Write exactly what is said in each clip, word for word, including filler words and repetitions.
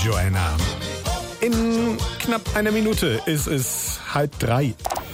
Joanna. In knapp einer Minute ist es halb drei.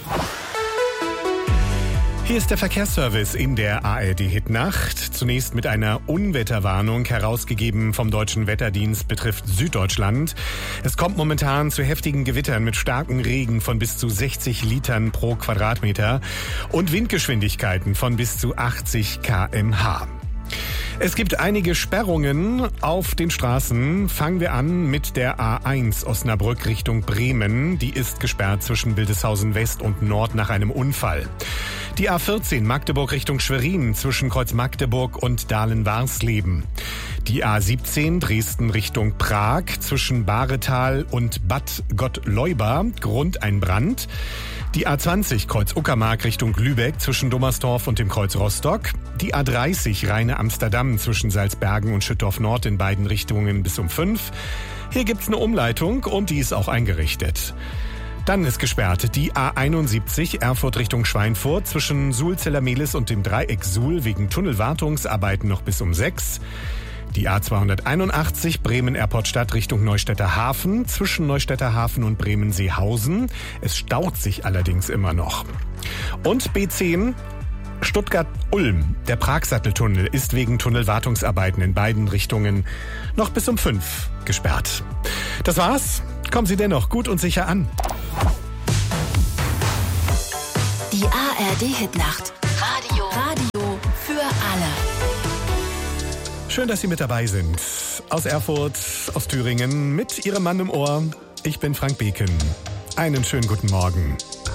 Hier ist der Verkehrsservice in der A R D-Hitnacht. Zunächst mit einer Unwetterwarnung, herausgegeben vom Deutschen Wetterdienst, betrifft Süddeutschland. Es kommt momentan zu heftigen Gewittern mit starkem Regen von bis zu sechzig Litern pro Quadratmeter und Windgeschwindigkeiten von bis zu achtzig Kilometer pro Stunde. Es gibt einige Sperrungen auf den Straßen. Fangen wir an mit der A eins Osnabrück Richtung Bremen. Die ist gesperrt zwischen Bildeshausen West und Nord nach einem Unfall. Die A vierzehn Magdeburg Richtung Schwerin zwischen Kreuz Magdeburg und Dahlen-Warsleben. Die A siebzehn Dresden Richtung Prag zwischen Bahretal und Bad Gottleuba, Grund ein Brand. Die A zwanzig Kreuz Uckermark Richtung Lübeck zwischen Dommersdorf und dem Kreuz Rostock. Die A dreißig Rheine Amsterdam zwischen Salzbergen und Schüttorf Nord in beiden Richtungen bis um fünf. Hier gibt's eine Umleitung und die ist auch eingerichtet. Dann ist gesperrt die A einundsiebzig Erfurt Richtung Schweinfurt zwischen Suhl-Zellermehlis und dem Dreieck Suhl wegen Tunnelwartungsarbeiten noch bis um sechs. Die A zweihunderteinundachtzig Bremen-Erport-Stadt Richtung Neustädter Hafen zwischen Neustädter Hafen und Bremen-Seehausen. Es staut sich allerdings immer noch. Und B zehn Stuttgart-Ulm. Der Pragsatteltunnel ist wegen Tunnelwartungsarbeiten in beiden Richtungen noch bis um fünf gesperrt. Das war's. Kommen Sie dennoch gut und sicher an. Die A R D-Hitnacht. Radio. Radio für alle. Schön, dass Sie mit dabei sind. Aus Erfurt, aus Thüringen, mit Ihrem Mann im Ohr. Ich bin Frank Beken. Einen schönen guten Morgen.